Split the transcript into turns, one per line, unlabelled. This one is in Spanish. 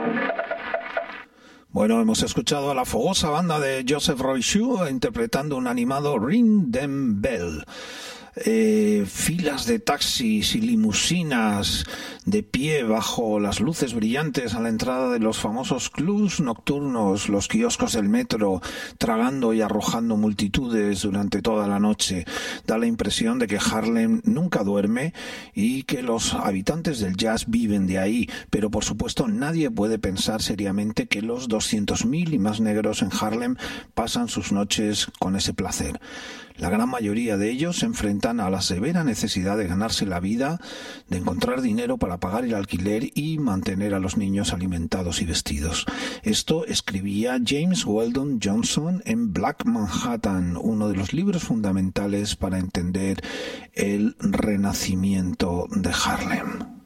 Bueno, hemos escuchado a la fogosa banda de Joseph Roy Shaw interpretando un animado Ring Them Bell. Filas de taxis y limusinas de pie bajo las luces brillantes a la entrada de los famosos clubs nocturnos, los kioscos del metro, tragando y arrojando multitudes durante toda la noche. Da la impresión de que Harlem nunca duerme y que los habitantes del jazz viven de ahí, pero por supuesto nadie puede pensar seriamente que los 200.000 y más negros en Harlem pasan sus noches con ese placer. La gran mayoría de ellos se enfrentan a la severa necesidad de ganarse la vida, de encontrar dinero para pagar el alquiler y mantener a los niños alimentados y vestidos. Esto escribía James Weldon Johnson en Black Manhattan, uno de los libros fundamentales para entender el renacimiento de Harlem.